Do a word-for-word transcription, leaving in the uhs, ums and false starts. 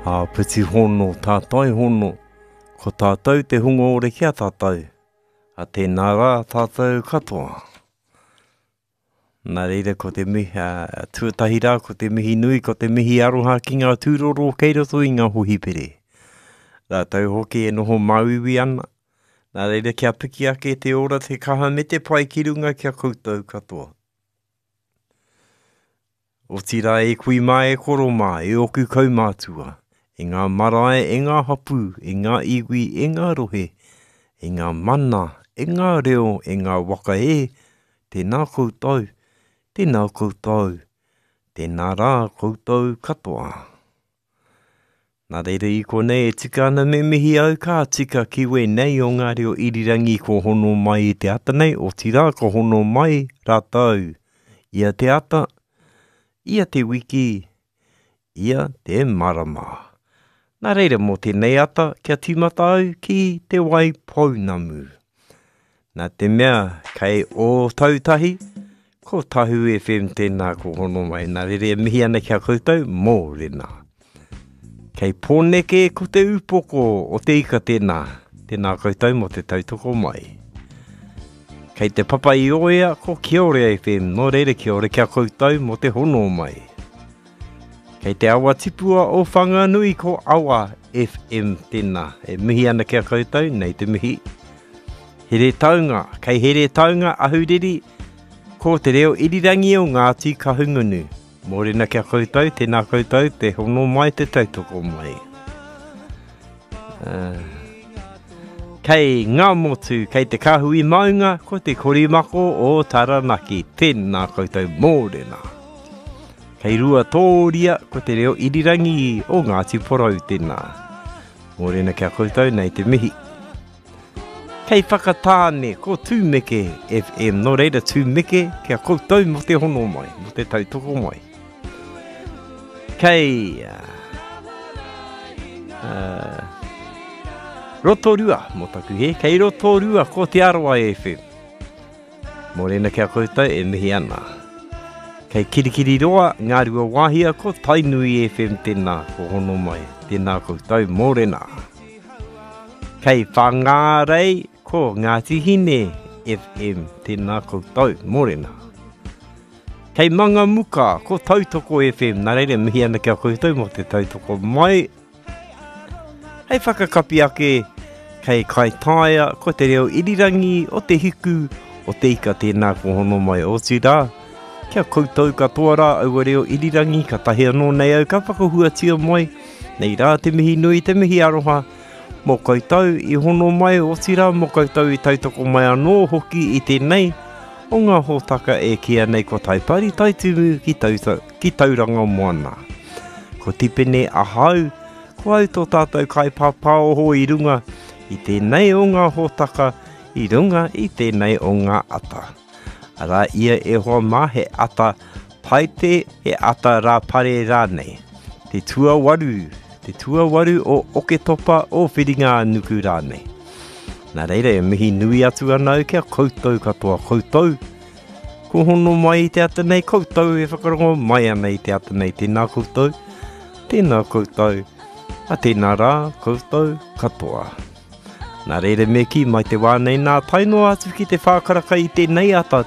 Ha piti hono, tātai hono, ko tātou te hunga ore kia tātou, a tēnā rā tātou katoa. Nā reira ko te mihi, uh, tuatahi rā ko te mihi nui, ko te mihi aroha ki ngā tūroro kei roto i ngā huhipere. Rā tau hoki e noho mauiwi ana, nā reira kia piki ake te ora te kaha me te pai ki runga kia koutou katoa. O tira e kui mai e koro mai, e oku kaumātua, e ngā marae, e ngā hapu, e ngā iwi, e ngā rohe, e ngā mana, e ngā reo, e ngā waka e, tēnā koutou, tēnā koutou, tēnā rā koutou katoa. Nā reira i konei e tika ana me mihi au ka tika kiwe nei o ngā reo irirangi ko hono mai i te ata nei, o tira ko hono mai rātau. Ia te ata, ia te wiki, ia te marama. Nā reira mō tēnei ata, kia tīmata au ki te wai pounamu. Nā te mea, kei o tautahi, ko Tahu F M tēnā ko hono mai, nā reira e mihi ana kia koutou, mō rena. Kei pōneke ko te upoko o te ika tēnā, tēnā koutou mo te tautoko mai. Kei te papa i oea ko Kiore F M, no reira Kiore kia koutou mo te hono mai. Kei te awa tipua o Whanganui ko Awa F M tēnā, e mihi ana kia koutou, nei te mihi. Here taunga, kei here taunga ahuriri, ko te reo irirangi o Ngāti Kahungunu. Mōrena kia koutou, tēnā koutou, te hono mai te tautoko mai. Uh, kei ngā motu, kei te kahui maunga, ko te korimako o Taranaki, tēnā koutou, mōrena. Kei rua tōria, ko te reo irirangi o Ngāti Porou, tēnā. Mōrena kia koutou, nei te mihi. Kei whakatāne, ko Tūmeke F M, no reira Tūmeke, kia koutou mo te hono mai, mo te tautoko mai. Kei uh, uh, Rotorua, mo taku he, kei Rotorua, ko te Aroa F M. Mōrena kia koutou, e mihi ana. Kei Kirikiri roa, ngā rua wāhia, ko Tainui F M tēnā, ko hono mai, tēnā koutou, mōrena. Kei Whangārei, ko Ngāti Hine F M, tēnā koutou, mōrena. Kei Mangamuka, ko Tautoko F M, nā reira mihi ana kia koutou mo te tautoko mai. Hei whakakapi ake, kei Kaitaia, ko te reo irirangi o te hiku, o te ika tēnā ko hono mai o tira. Kia koutou katoa rā, aua reo irirangi, ka tahi anō nei au, ka whakahuatia mai. Nei rā te mihi nui, te mihi aroha, mō koutou i hono mai o tira, mō koutou i tautoko mai anō hoki i tēnei, o ngā hōtaka e kia nei ko taipari taitumu ki, tauta, ki tauranga moana. Ko tipene ahau, ko au tō tātou kai pāpao ho i runga, i tēnei o ngā hōtaka, i runga i tēnei o ngā ata. Ara ia e hoa mā he ata paite, he ata rā pare rānei. Te tua waru, te tua waru o Oketopa o Whiringa Nuku rānei. Nā reira e mihi nui atu anau kia koutou katoa koutou. Ko hono mai i te ata nei koutou e whakarongo mai ana i te ata nei tēnā koutou. Tēnā koutou, a tēnā rā koutou katoa. Nā reira me ki mai te wānei nā tainoa atu ki te whākaraka i tēnei ata